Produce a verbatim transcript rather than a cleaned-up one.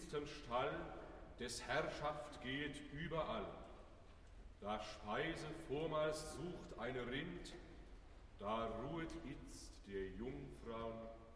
finstern Stall, des Herrschaft geht überall. Da Speise vormals sucht eine Rind, da ruhet itzt der Jungfrauen